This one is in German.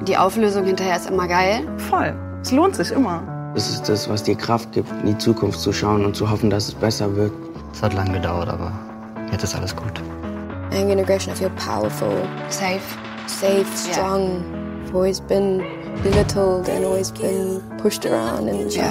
Die Auflösung hinterher ist immer geil. Voll. Es lohnt sich immer. Das ist das, was dir Kraft gibt, in die Zukunft zu schauen und zu hoffen, dass es besser wird. Es hat lange gedauert, aber jetzt ist alles gut. Young Integration, I feel powerful. Safe. Safe, strong. I've always been belittled and always been pushed around and